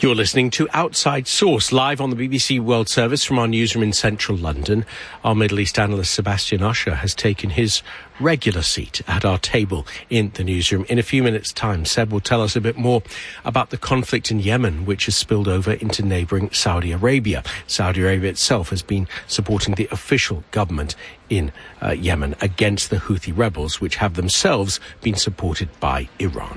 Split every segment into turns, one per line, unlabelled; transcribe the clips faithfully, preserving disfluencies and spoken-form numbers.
You're listening to Outside Source, live on the B B C World Service from our newsroom in central London. Our Middle East analyst Sebastian Usher has taken his regular seat at our table in the newsroom. In a few minutes' time, Seb will tell us a bit more about the conflict in Yemen, which has spilled over into neighbouring Saudi Arabia. Saudi Arabia itself has been supporting the official government in uh, Yemen against the Houthi rebels, which have themselves been supported by Iran.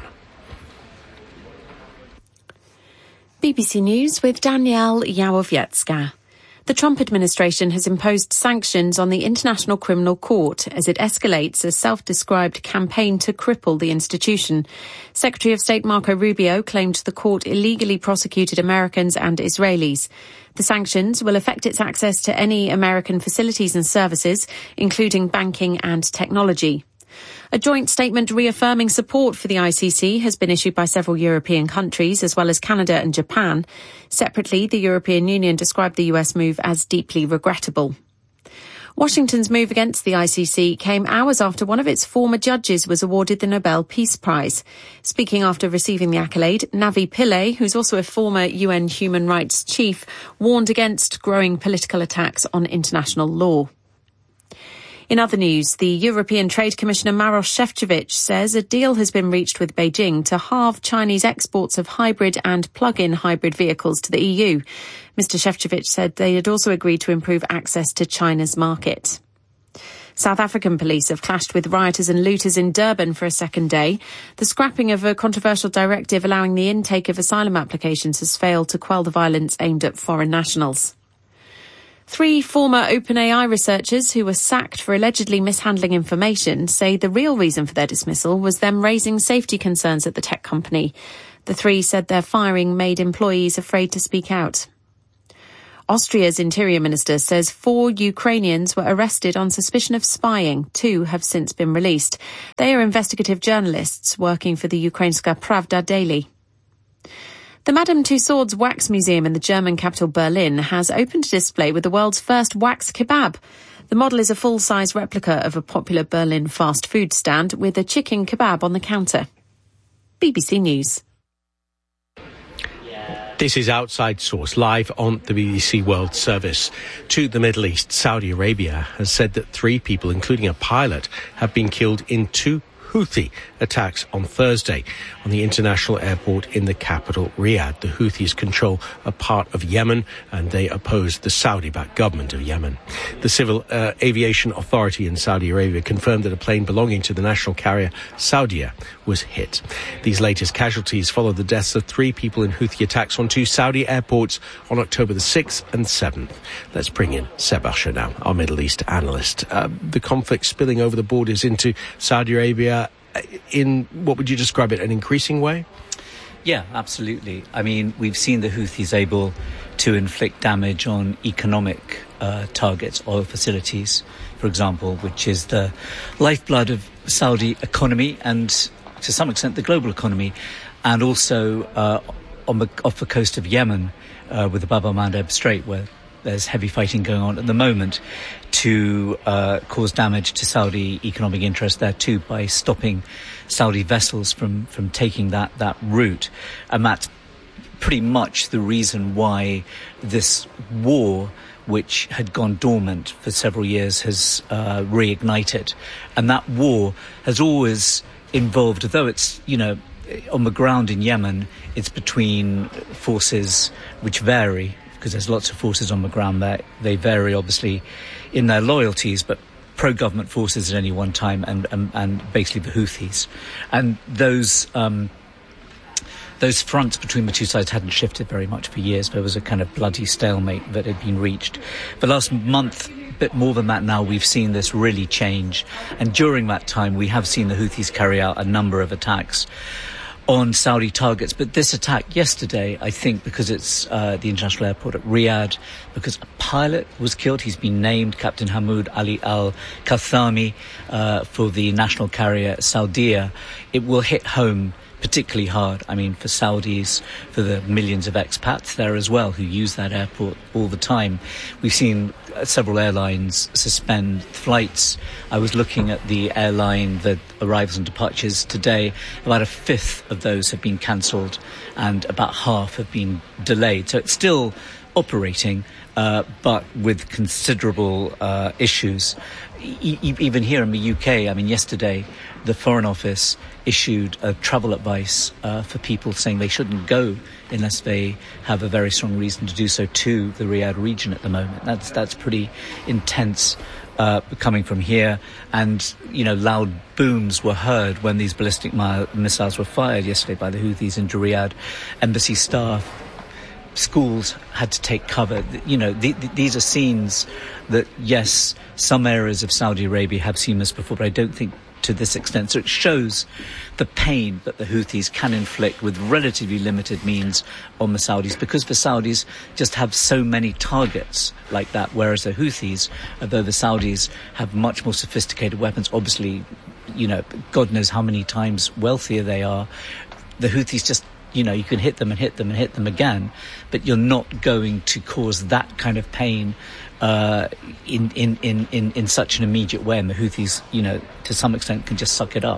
B B C News with Danielle Yawowiecka. The Trump administration has imposed sanctions on the International Criminal Court as it escalates a self-described campaign to cripple the institution. Secretary of State Marco Rubio claimed the court illegally prosecuted Americans and Israelis. The sanctions will affect its access to any American facilities and services, including banking and technology. A joint statement reaffirming support for the I C C has been issued by several European countries, as well as Canada and Japan. Separately, the European Union described the U S move as deeply regrettable. Washington's move against the I C C came hours after one of its former judges was awarded the Nobel Peace Prize. Speaking after receiving the accolade, Navi Pillay, who's also a former U N human rights chief, warned against growing political attacks on international law. In other news, the European Trade Commissioner Maroš Šefčovič says a deal has been reached with Beijing to halve Chinese exports of hybrid and plug-in hybrid vehicles to the E U. Mister Šefčovič said they had also agreed to improve access to China's market. South African police have clashed with rioters and looters in Durban for a second day. The scrapping of a controversial directive allowing the intake of asylum applications has failed to quell the violence aimed at foreign nationals. Three former OpenAI researchers who were sacked for allegedly mishandling information say the real reason for their dismissal was them raising safety concerns at the tech company. The three said their firing made employees afraid to speak out. Austria's interior minister says four Ukrainians were arrested on suspicion of spying. Two have since been released. They are investigative journalists working for the Ukrainska Pravda daily. The Madame Tussauds Wax Museum in the German capital Berlin has opened a display with the world's first wax kebab. The model is a full-size replica of a popular Berlin fast food stand with a chicken kebab on the counter. B B C News.
This is Outside Source, live on the B B C World Service. To the Middle East, Saudi Arabia has said that three people, including a pilot, have been killed in two Houthi attacks on Thursday on the international airport in the capital, Riyadh. The Houthis control a part of Yemen and they oppose the Saudi-backed government of Yemen. The Civil uh, Aviation Authority in Saudi Arabia confirmed that a plane belonging to the national carrier Saudia was hit. These latest casualties follow the deaths of three people in Houthi attacks on two Saudi airports on October the sixth and seventh. Let's bring in Seb Usher now, our Middle East analyst. Uh, the conflict spilling over the borders into Saudi Arabia in, what would you describe it, an increasing way?
Yeah, absolutely. I mean, we've seen the Houthis able to inflict damage on economic uh, targets, oil facilities, for example, which is the lifeblood of Saudi economy and, to some extent, the global economy, and also uh, on the, off the coast of Yemen uh, with the Bab el-Mandeb Strait, where there's heavy fighting going on at the moment, to uh, cause damage to Saudi economic interest there too by stopping Saudi vessels from, from taking that, that route. And that's pretty much the reason why this war, which had gone dormant for several years, has uh, reignited. And that war has always involved, although it's, you know, on the ground in Yemen, it's between forces which vary, because there's lots of forces on the ground there. They vary, obviously, in their loyalties, but pro-government forces at any one time, and, and, and basically the Houthis. And those um, those fronts between the two sides hadn't shifted very much for years. There was a kind of bloody stalemate that had been reached. The last month, a bit more than that now, we've seen this really change. And during that time, we have seen the Houthis carry out a number of attacks on Saudi targets. But this attack yesterday, I think, because it's uh, the international airport at Riyadh, because a pilot was killed. He's been named Captain Hamoud Ali Al-Kathami uh, for the national carrier Saudia. It will hit home particularly hard. I mean, for Saudis, for the millions of expats there as well who use that airport all the time. We've seen several airlines suspend flights. I was looking at the airline, the arrivals and departures today. About a fifth of those have been cancelled and about half have been delayed. So it's still operating, uh, but with considerable uh, issues. E- even here in the U K, I mean, yesterday, the Foreign Office issued a travel advice uh, for people saying they shouldn't go unless they have a very strong reason to do so to the Riyadh region at the moment. That's that's pretty intense uh, coming from here. And, you know, loud booms were heard when these ballistic mi- missiles were fired yesterday by the Houthis into Riyadh. Embassy staff, schools had to take cover. You know, the, the, these are scenes that, yes, some areas of Saudi Arabia have seen this before, but I don't think to this extent. So it shows the pain that the Houthis can inflict with relatively limited means on the Saudis, because the Saudis just have so many targets like that, whereas the Houthis, although the Saudis have much more sophisticated weapons, obviously, you know, God knows how many times wealthier they are, the Houthis just, you know, you can hit them and hit them and hit them again, but you're not going to cause that kind of pain uh, in, in, in, in, in such an immediate way. And the Houthis, you know, to some extent can just suck it up.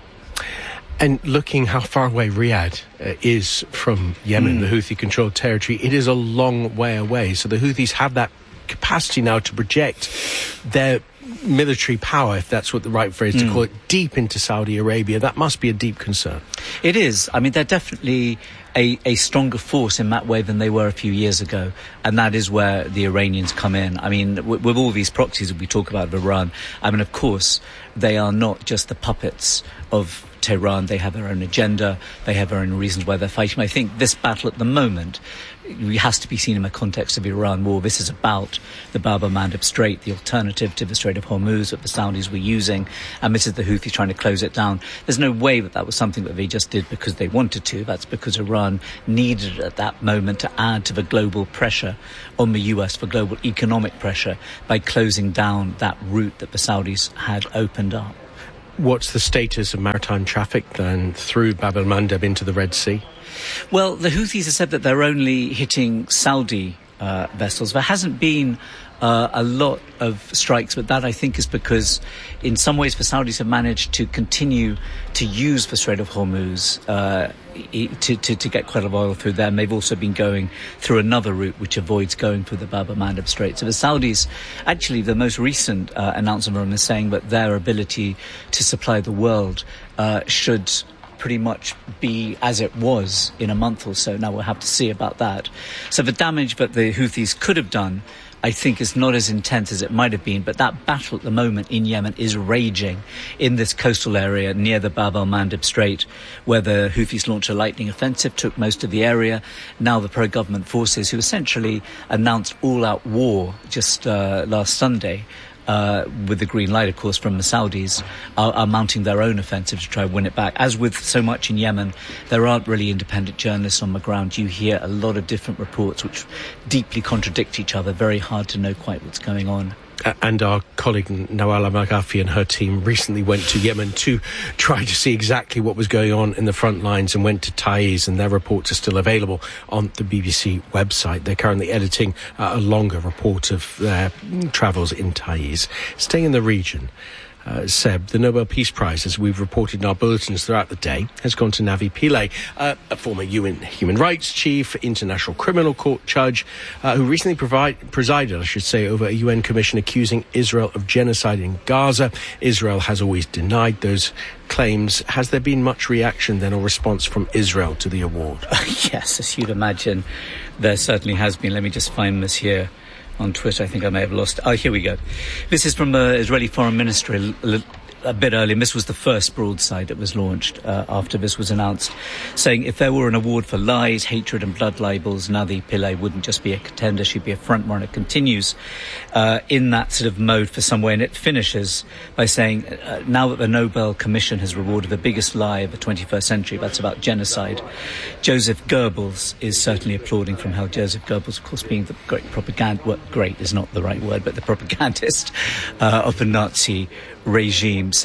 And looking how far away Riyadh uh, is from Yemen, mm. the Houthi-controlled territory, it is a long way away. So the Houthis have that capacity now to project their military power, if that's what the right phrase mm. to call it, deep into Saudi Arabia. That must be a deep concern.
It is. I mean, they're definitely a, a stronger force in that way than they were a few years ago. And that is where the Iranians come in. I mean, w- with all these proxies that we talk about of Iran, I mean, of course, they are not just the puppets of Tehran. They have their own agenda. They have their own reasons why they're fighting. I think this battle at the moment has to be seen in the context of the Iran war. This is about the Bab el-Mandeb Strait, the alternative to the Strait of Hormuz that the Saudis were using, and this is the Houthis trying to close it down. There's no way that that was something that they just did because they wanted to. That's because Iran needed it at that moment to add to the global pressure on the U S, for global economic pressure, by closing down that route that the Saudis had opened up.
What's the status of maritime traffic then through Bab el-Mandeb into the Red Sea?
Well, the Houthis have said that they're only hitting Saudi uh, vessels. There hasn't been uh, a lot of strikes, but that I think is because in some ways the Saudis have managed to continue to use the Strait of Hormuz uh, to, to, to get quite a lot of oil through there. And they've also been going through another route which avoids going through the Bab el-Mandeb Strait. So the Saudis, actually the most recent uh, announcement from them is saying that their ability to supply the world uh, should pretty much be as it was in a month or so. Now we'll have to see about that. So the damage that the Houthis could have done, I think, is not as intense as it might have been. But that battle at the moment in Yemen is raging in this coastal area near the Bab el-Mandeb Strait, where the Houthis launched a lightning offensive, took most of the area. Now the pro-government forces, who essentially announced all-out war just uh, last Sunday, Uh, with the green light, of course, from the Saudis, are, are mounting their own offensive to try and win it back. As with so much in Yemen, there aren't really independent journalists on the ground. You hear a lot of different reports which deeply contradict each other. Very hard to know quite what's going on.
And our colleague Nawal Al-Maghafi and her team recently went to Yemen to try to see exactly what was going on in the front lines, and went to Taiz, and their reports are still available on the B B C website. They're currently editing uh, a longer report of their travels in Taiz. Staying in the region, Uh, Seb, the Nobel Peace Prize, as we've reported in our bulletins throughout the day, has gone to Navi Pillay, uh, a former U N human rights chief, International Criminal Court judge, uh, who recently provide, presided, I should say, over a U N commission accusing Israel of genocide in Gaza. Israel has always denied those claims. Has there been much reaction then, or response from Israel to the award?
Yes, as you'd imagine, there certainly has been. Let me just find this here on Twitter. I think I may have lost. Oh, here we go. This is from the Israeli Foreign Ministry a, a bit earlier. And this was the first broadside that was launched uh, after this was announced, saying if there were an award for lies, hatred and blood libels, Navi Pillay wouldn't just be a contender, she'd be a front runner. It continues uh, in that sort of mode for some way, and it finishes by saying uh, now that the Nobel Commission has rewarded the biggest lie of the twenty-first century, that's about genocide, Joseph Goebbels is certainly applauding from hell. Joseph Goebbels, of course, being the great propaganda, well, great is not the right word, but the propagandist uh, of the Nazi regime. So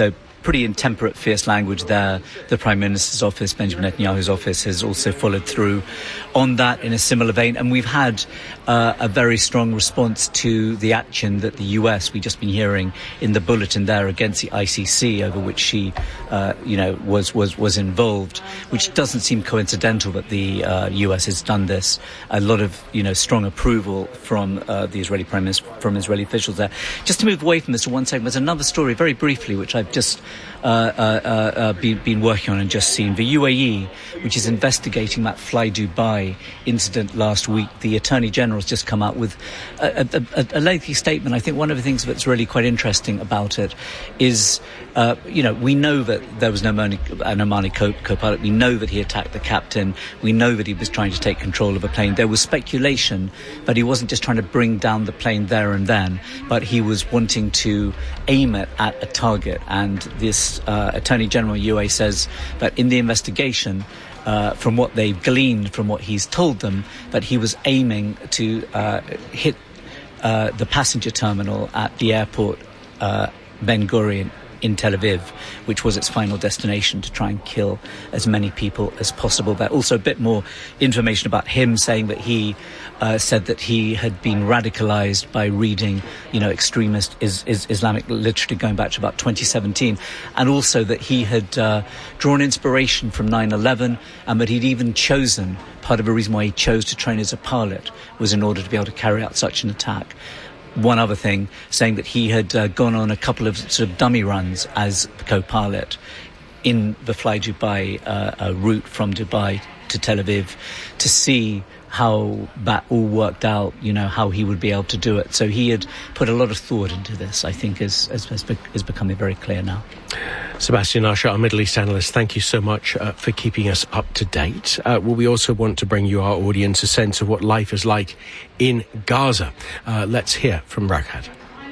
pretty intemperate, fierce language there. The Prime Minister's office, Benjamin Netanyahu's office, has also followed through on that in a similar vein. And we've had uh, a very strong response to the action that the U S, we've just been hearing in the bulletin there, against the I C C, over which she, uh, you know, was, was, was involved, which doesn't seem coincidental that the uh, U S has done this. A lot of, you know, strong approval from uh, the Israeli Prime Minister, from Israeli officials there. Just to move away from this for one second, there's another story, very briefly, which I've just uh, uh, uh, uh, been, been working on and just seen. The U A E, which is investigating that Fly Dubai incident last week, the Attorney General has just come out with a, a, a lengthy statement. I think one of the things that's really quite interesting about it is, uh, you know, we know that there was no Omani, an Omani co- co-pilot. We know that he attacked the captain. We know that he was trying to take control of a plane. There was speculation that he wasn't just trying to bring down the plane there and then, but he was wanting to aim it at a target. And this uh, Attorney General U A says that in the investigation, Uh, from what they've gleaned, from what he's told them, that he was aiming to uh, hit uh, the passenger terminal at the airport uh, Ben Gurion in Tel Aviv, which was its final destination, to try and kill as many people as possible there. Also a bit more information about him, saying that he uh, said that he had been radicalized by reading, you know, extremist is, is Islamic literature going back to about twenty seventeen, and also that he had uh, drawn inspiration from nine eleven, and that he'd even chosen, part of the reason why he chose to train as a pilot was in order to be able to carry out such an attack. One other thing, saying that he had uh, gone on a couple of sort of dummy runs as co-pilot in the Fly Dubai uh, uh, route from Dubai to Tel Aviv to see how that all worked out, you know, how he would be able to do it. So he had put a lot of thought into this, I think, as as, as is becoming very clear now.
Sebastian Usher, our Middle East analyst, thank you so much uh, for keeping us up to date. Uh, well, we also want to bring you, our audience, a sense of what life is like in Gaza. Uh, let's hear from Raghad.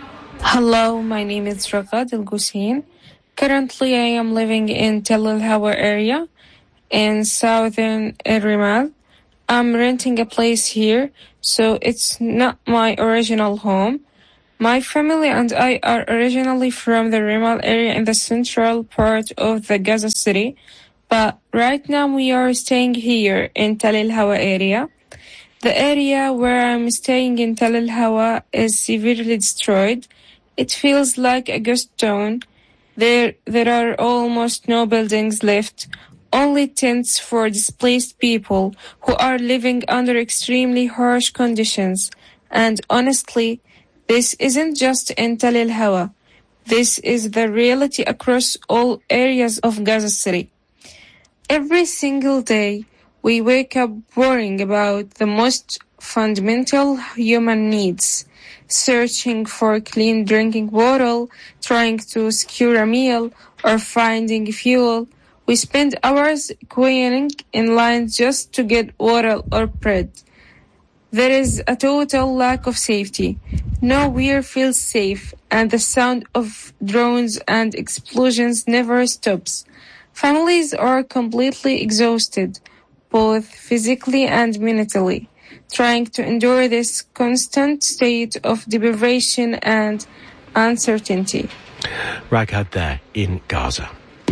Hello, my name is Raghad El-Ghusain. Currently, I am living in Tel El-Hawa area in southern Rimal. I'm renting a place here, so it's not my original home. My family and I are originally from the Rimal area in the central part of the Gaza city, but right now we are staying here in Tel El-Hawa area. The area where I'm staying in Tel El-Hawa is severely destroyed. It feels like a ghost town. There, there are almost no buildings left. Only tents for displaced people who are living under extremely harsh conditions. And honestly, this isn't just in Tel El-Hawa. This is the reality across all areas of Gaza City. Every single day, we wake up worrying about the most fundamental human needs, searching for clean drinking water, trying to secure a meal, or finding fuel. We spend hours queuing in line just to get water or bread. There is a total lack of safety. Nowhere feels safe, and the sound of drones and explosions never stops. Families are completely exhausted, both physically and mentally, trying to endure this constant state of deprivation and uncertainty.
Raghad there in Gaza.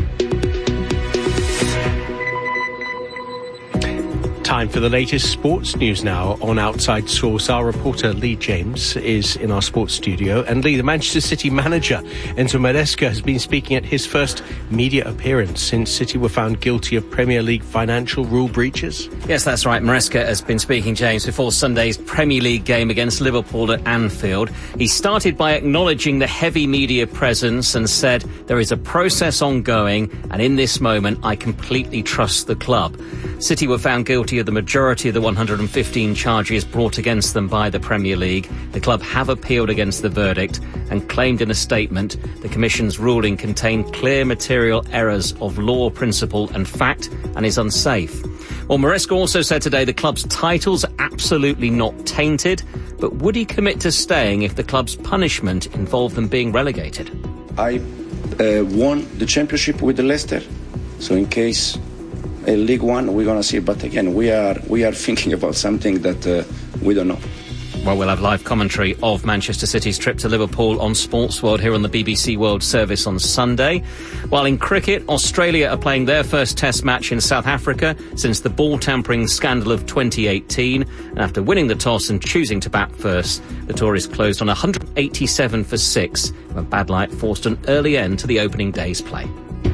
Time for the latest sports news now on Outside Source. Our reporter Lee James is in our sports studio. And Lee, the Manchester City manager, Enzo Maresca, has been speaking at his first media appearance since City were found guilty of Premier League financial rule breaches.
Yes, that's right. Maresca has been speaking, James, before Sunday's Premier League game against Liverpool at Anfield. He started by acknowledging the heavy media presence and said, there is a process ongoing, and in this moment, I completely trust the club. City were found guilty of the majority of the one hundred fifteen charges brought against them by the Premier League. The club have appealed against the verdict and claimed in a statement the Commission's ruling contained clear material errors of law, principle and fact and is unsafe. Well, Maresca also said today the club's titles are absolutely not tainted, but would he commit to staying if the club's punishment involved them being relegated?
I uh, won the championship with the Leicester, so in case uh, League One, we're going to see. But again, we are we are thinking about something that uh, we don't know.
Well, we'll have live commentary of Manchester City's trip to Liverpool on Sports World here on the B B C World Service on Sunday. While in cricket, Australia are playing their first Test match in South Africa since the ball tampering scandal of twenty eighteen. And after winning the toss and choosing to bat first, the Tories closed on one hundred eighty-seven for six when bad light forced an early end to the opening day's play.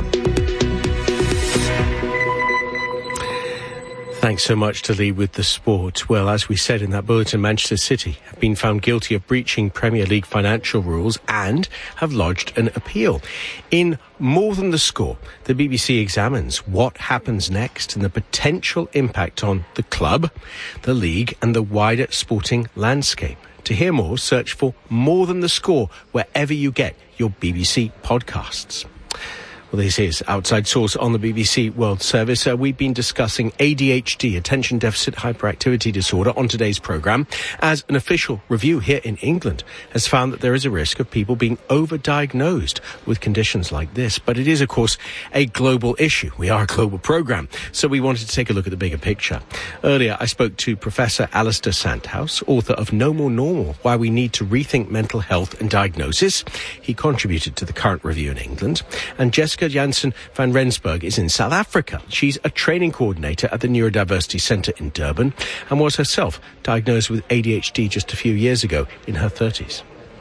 Thanks so much to Lee with the sport. Well, as we said in that bulletin, Manchester City have been found guilty of breaching Premier League financial rules and have lodged an appeal. In More Than the Score, the B B C examines what happens next and the potential impact on the club, the league and the wider sporting landscape. To hear more, search for More Than the Score wherever you get your B B C podcasts. Well, this is Outside Source on the B B C World Service. Uh, we've been discussing A D H D, Attention Deficit Hyperactivity Disorder, on today's programme, as an official review here in England has found that there is a risk of people being overdiagnosed with conditions like this. But it is, of course, a global issue. We are a global programme, so we wanted to take a look at the bigger picture. Earlier, I spoke to Professor Alistair Sandhouse, author of No More Normal, Why We Need to Rethink Mental Health and Diagnosis. He contributed to the current review in England. And Jessica Jansen van Rensburg is in South Africa. She's a training coordinator at the Neurodiversity Centre in Durban and was herself diagnosed with A D H D just a few years ago in her thirties.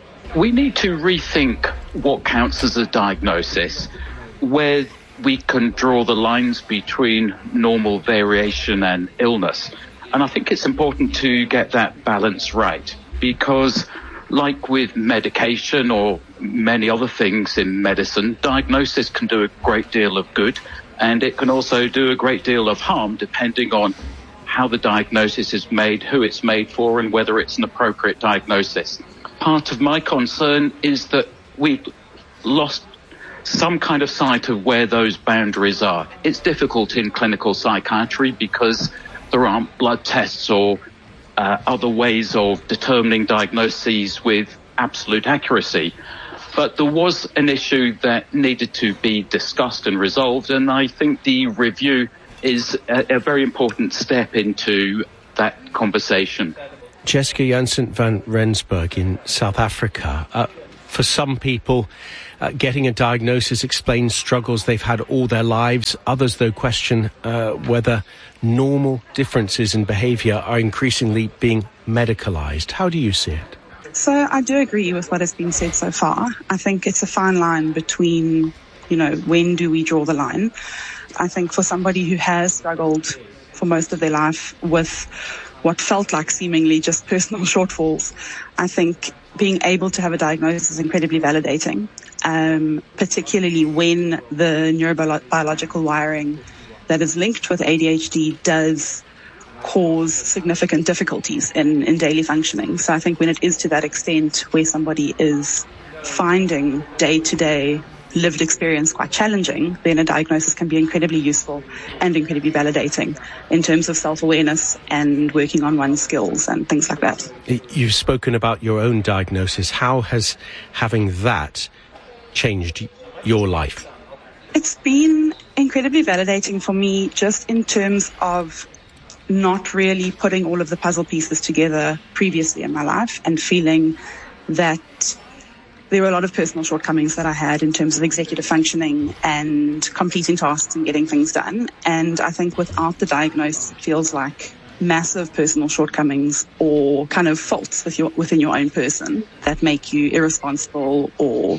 We need to rethink what counts as a diagnosis, where we can draw the lines between normal variation and illness. And I think it's important to get that balance right, because like with medication or many other things in medicine, diagnosis can do a great deal of good, and it can also do a great deal of harm depending on how the diagnosis is made, who it's made for, and whether it's an appropriate diagnosis. Part of my concern is that we've lost some kind of sight of where those boundaries are. It's difficult in clinical psychiatry because there aren't blood tests or Uh, other ways of determining diagnoses with absolute accuracy. But there was an issue that needed to be discussed and resolved, and I think the review is a, a very important step into that conversation.
Jessica Jansen van Rensburg in South Africa. Uh, for some people, uh, getting a diagnosis explains struggles they've had all their lives. Others, though, question uh, whether normal differences in behaviour are increasingly being medicalised. How do you see it?
So I do agree with what has been said so far. I think it's a fine line between, you know, when do we draw the line? I think for somebody who has struggled for most of their life with what felt like seemingly just personal shortfalls, I think being able to have a diagnosis is incredibly validating, um, particularly when the neurobiological wiring that is linked with A D H D does cause significant difficulties in, in daily functioning. So I think when it is to that extent where somebody is finding day-to-day lived experience quite challenging, then a diagnosis can be incredibly useful and incredibly validating in terms of self-awareness and working on one's skills and things like that.
You've spoken about your own diagnosis. How has having that changed your life?
It's been incredibly validating for me, just in terms of not really putting all of the puzzle pieces together previously in my life and feeling that there were a lot of personal shortcomings that I had in terms of executive functioning and completing tasks and getting things done. And I think without the diagnosis, it feels like massive personal shortcomings or kind of faults with your, within your own person that make you irresponsible or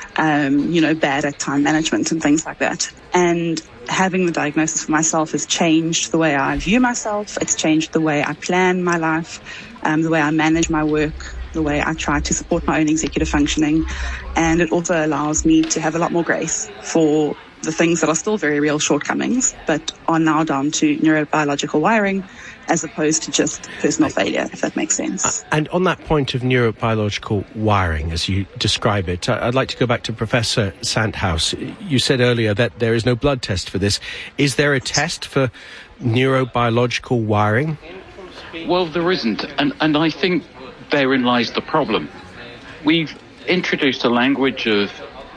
Um, you know, bad at time management and things like that. And having the diagnosis for myself has changed the way I view myself. It's changed the way I plan my life, um, the way I manage my work, the way I try to support my own executive functioning. And it also allows me to have a lot more grace for the things that are still very real shortcomings, but are now down to neurobiological wiring as opposed to just personal failure, if that makes sense.
And on that point of neurobiological wiring, as you describe it, I'd like to go back to Professor Sandhouse. You said earlier that there is no blood test for this. Is there a test for neurobiological wiring?
Well, there isn't, and, and I think therein lies the problem. We've introduced a language of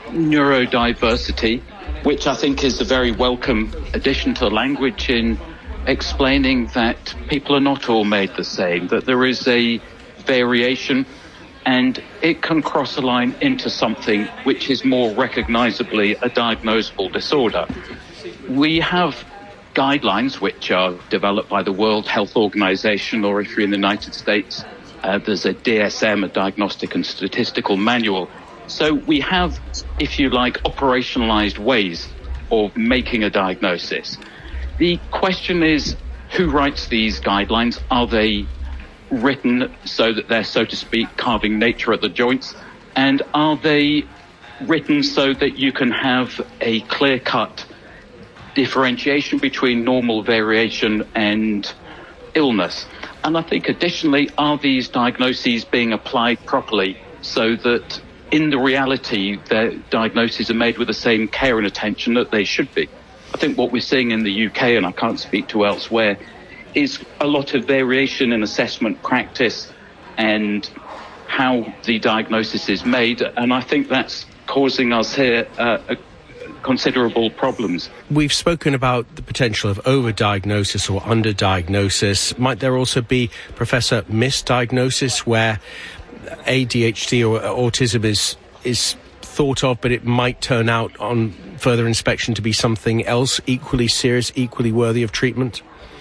neurodiversity, which I think is a very welcome addition to language in explaining that people are not all made the same, that there is a variation, and it can cross a line into something which is more recognizably a diagnosable disorder. We have guidelines which are developed by the World Health Organization, or if you're in the United States, uh, there's a D S M, a Diagnostic and Statistical Manual. So we have, if you like, operationalized ways of making a diagnosis. The question is, who writes these guidelines? Are they written so that they're, so to speak, carving nature at the joints? And are they written so that you can have a clear-cut differentiation between normal variation and illness? And I think additionally, are these diagnoses being applied properly so that in the reality their diagnoses are made with the same care and attention that they should be? I think what we're seeing in the U K, and I can't speak to elsewhere, is a lot of variation in assessment practice and how the diagnosis is made, and I think that's causing us here uh, a considerable problems.
We've spoken about the potential of overdiagnosis or underdiagnosis. Might there also be, Professor, misdiagnosis where A D H D or autism is is thought of, but it might turn out on further inspection to be something else equally serious, equally worthy of treatment?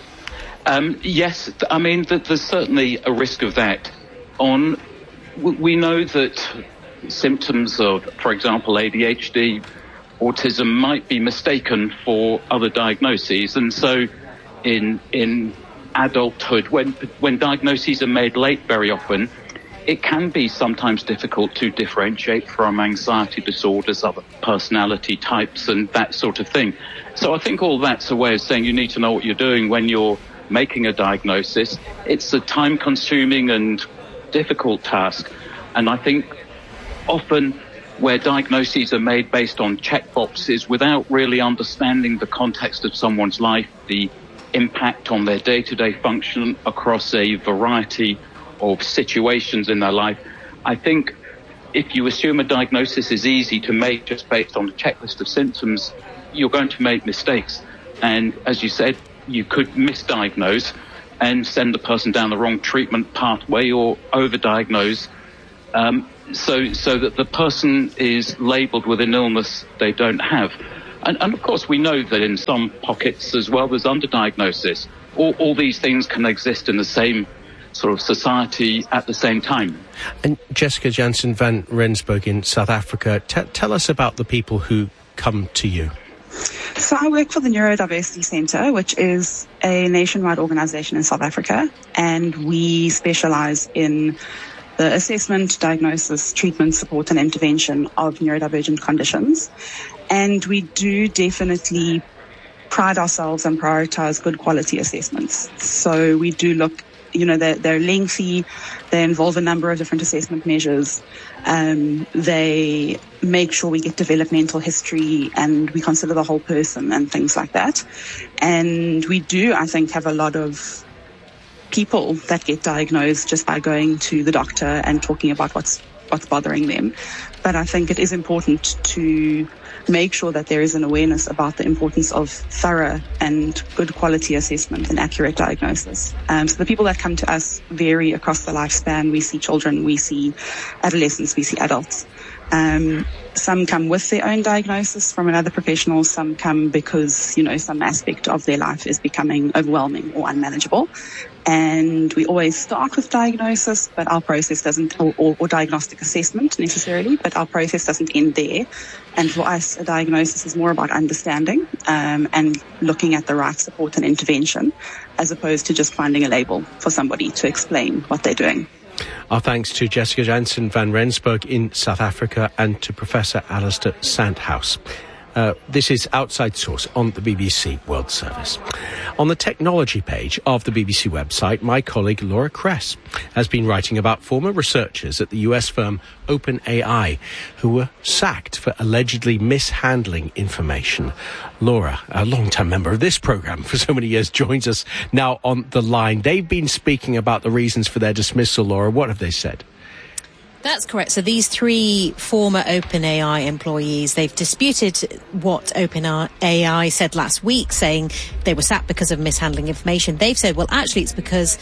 Um, yes, I mean, there's certainly a risk of that. On, we know that symptoms of, for example, A D H D, autism might be mistaken for other diagnoses, and so in in adulthood, when when diagnoses are made late, very often, it can be sometimes difficult to differentiate from anxiety disorders, other personality types, and that sort of thing. So I think all that's a way of saying you need to know what you're doing when you're making a diagnosis. It's a time-consuming and difficult task, and I think often where diagnoses are made based on checkboxes without really understanding the context of someone's life, the impact on their day-to-day function across a variety of situations in their life, I think if you assume a diagnosis is easy to make just based on a checklist of symptoms, you're going to make mistakes. And as you said, you could misdiagnose and send the person down the wrong treatment pathway, or overdiagnose, um, so so that the person is labelled with an illness they don't have. And, and of course, we know that in some pockets as well, there's underdiagnosis. All, all these things can exist in the same sort of society at the same time.
And Jessica Jansen van Rensburg in South Africa, t- tell us about the people who come to you.
So I work for the Neurodiversity Centre, which is a nationwide organisation in South Africa, and we specialise in the assessment, diagnosis, treatment, support and intervention of neurodivergent conditions. And we do definitely pride ourselves and prioritise good quality assessments. So we do look, you know, they're, they're lengthy, they involve a number of different assessment measures. Um, they make sure we get developmental history and we consider the whole person and things like that. And we do, I think, have a lot of people that get diagnosed just by going to the doctor and talking about what's what's bothering them. But I think it is important to make sure that there is an awareness about the importance of thorough and good quality assessment and accurate diagnosis. Um, so the people that come to us vary across the lifespan. We see children, we see adolescents, we see adults. Um, some come with their own diagnosis from another professional. Some come because, you know, some aspect of their life is becoming overwhelming or unmanageable. And we always start with diagnosis, but our process doesn't, or, or, or diagnostic assessment necessarily, but our process doesn't end there. And for us, a diagnosis is more about understanding um, and looking at the right support and intervention, as opposed to just finding a label for somebody to explain what they're doing.
Our thanks to Jessica Jansen van Rensburg in South Africa and to Professor Alistair Sandhouse. Uh, this is Outside Source on the B B C World Service. On the technology page of the B B C website, my colleague Laura Kress has been writing about former researchers at the U S firm OpenAI who were sacked for allegedly mishandling information. Laura, a long-time member of this programme for so many years, joins us now on the line. They've been speaking about the reasons for their dismissal, Laura. What have they said?
That's correct. So these three former OpenAI employees, they've disputed what OpenAI said last week, saying they were sacked because of mishandling information. They've said, well, actually, it's because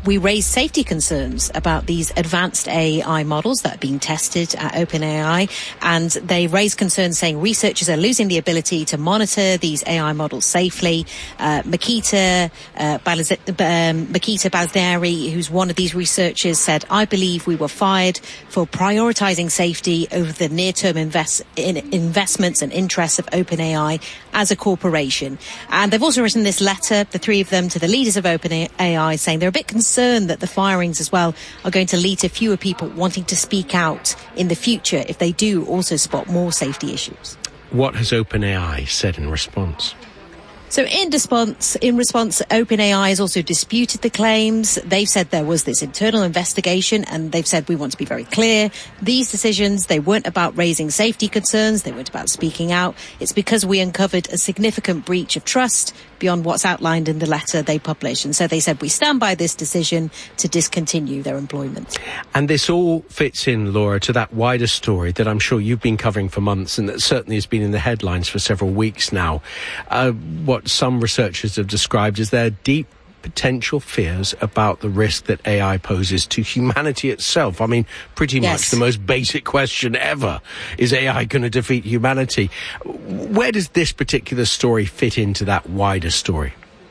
we raised safety concerns about these advanced A I models that are being tested at OpenAI, and they raised concerns saying researchers are losing the ability to monitor these A I models safely. Uh, Makita, uh, Balaz- um, Makita Baznari, who's one of these researchers, said, "I believe we were fired for prioritizing safety over the near-term invest- in investments and interests of OpenAI as a corporation." And they've also written this letter, the three of them, to the leaders of OpenAI, saying they're a bit concerned that the firings as well are going to lead to fewer people wanting to speak out in the future if they do also spot more safety issues.
What has OpenAI said in response?
So in response, in response, OpenAI has also disputed the claims. They've said there was this internal investigation, and they've said we want to be very clear. These decisions, they weren't about raising safety concerns. They weren't about speaking out. It's because we uncovered a significant breach of trust beyond what's outlined in the letter they published. And so they said we stand by this decision to discontinue their employment.
And this all fits in, Laura, to that wider story that I'm sure you've been covering for months and that certainly has been in the headlines for several weeks now. Uh, what some researchers have described as their deep potential fears about the risk that A I poses to humanity itself. I mean, pretty
yes.
much the most basic question ever. Is A I going to defeat humanity? Where does this particular story fit into that wider story?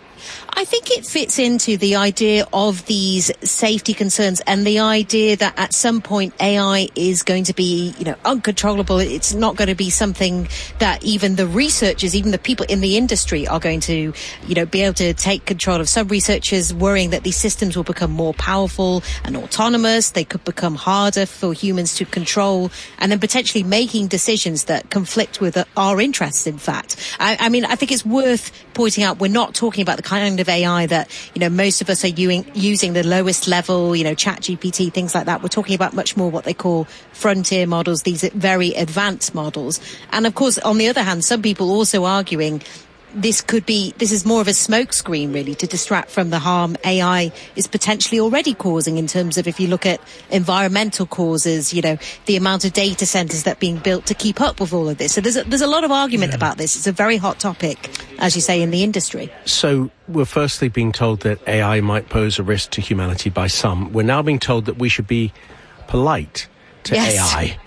I think it fits into the idea of these safety concerns and the idea that at some point A I is going to be, you know, uncontrollable. It's not going to be something that even the researchers, even the people in the industry are going to, you know, be able to take control of. Some researchers worrying that these systems will become more powerful and autonomous. They could become harder for humans to control, and then potentially making decisions that conflict with our interests, in fact. I, I mean, I think it's worth pointing out we're not talking about the kind of A I that, you know, most of us are using, using the lowest level, you know, ChatGPT, things like that. We're talking about much more what they call frontier models, these very advanced models. And of course, on the other hand, some people also arguing this could be, this is more of a smokescreen really to distract from the harm A I is potentially already causing in terms of, if you look at environmental causes, you know, the amount of data centers that are being built to keep up with all of this. So there's a, there's a lot of argument yeah. about this. It's a very hot topic, as you say, in the industry.
So we're firstly being told that A I might pose a risk to humanity by some. We're now being told that we should be polite to
yes.
A I.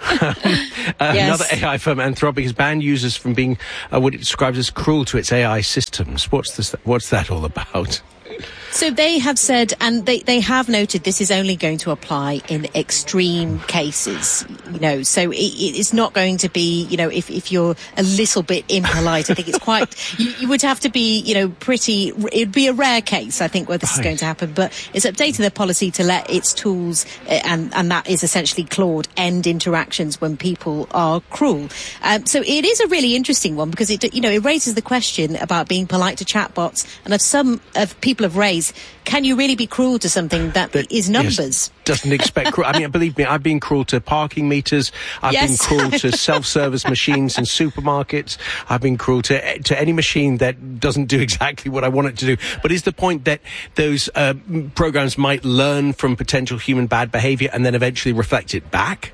uh, yes. Another A I firm, Anthropic, has banned users from being uh, what it describes as cruel to its A I systems. What's this? What's that all about?
So they have said, and they, they have noted, this is only going to apply in extreme cases, you know, so it, it's not going to be, you know, if, if you're a little bit impolite, I think it's quite, you, you would have to be, you know, pretty, it'd be a rare case, I think, where this right. is going to happen, but it's updated their policy to let its tools, and, and that is essentially Claude, end interactions when people are cruel. Um, so it is a really interesting one because it, you know, it raises the question about being polite to chatbots, and of some of people have raised, can you really be cruel to something that, that is numbers?
Yes, doesn't expect cru- I mean, believe me, I've been cruel to parking meters. I've yes. been cruel to self-service machines in supermarkets. I've been cruel to to any machine that doesn't do exactly what I want it to do. But is the point that those uh, programs might learn from potential human bad behavior and then eventually reflect it back?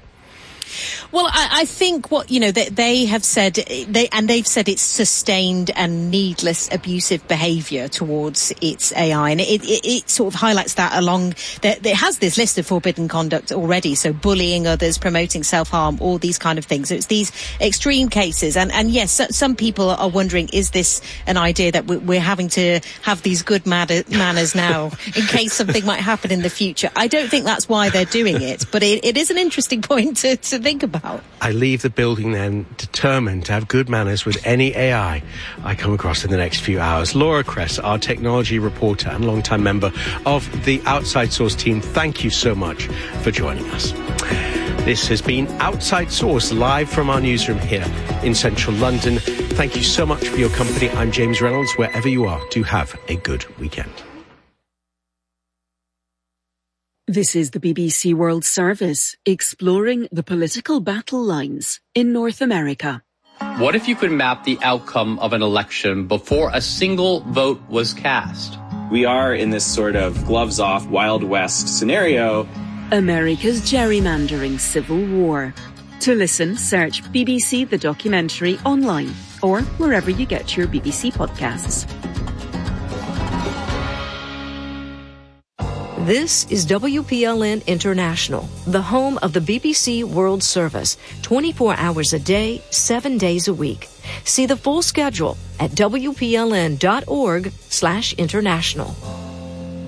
Well, I, I think what, you know, they, they have said, they, and they've said it's sustained and needless abusive behaviour towards its A I. And it, it, it sort of highlights that along, that it has this list of forbidden conduct already. So bullying others, promoting self-harm, all these kind of things. So it's these extreme cases. And, and yes, so, some people are wondering, is this an idea that we're having to have these good manners now in case something might happen in the future? I don't think that's why they're doing it, but it, it is an interesting point to, to think about.
I leave the building then determined to have good manners with any A I I come across in the next few hours. Laura Kress, our technology reporter and longtime member of the Outside Source team, thank you so much for joining us. This has been Outside Source, live from our newsroom here in central London. Thank you so much for your company. I'm James Reynolds. Wherever you are, do have a good weekend.
This is the B B C World Service, exploring the political battle lines in North America.
What if you could map the outcome of an election before a single vote was cast?
We are in this sort of gloves-off Wild West scenario.
America's gerrymandering civil war. To listen, search B B C The Documentary online or wherever you get your B B C podcasts.
This is W P L N International, the home of the B B C World Service, twenty-four hours a day, seven days a week. See the full schedule at W P L N dot org slash international.